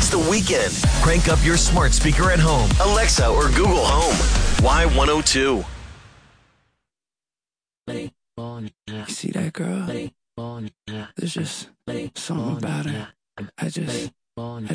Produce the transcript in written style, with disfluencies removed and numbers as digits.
It's the weekend. Crank up your smart speaker at home, Alexa or Google Home. Y102. You see that girl? There's just something about her. I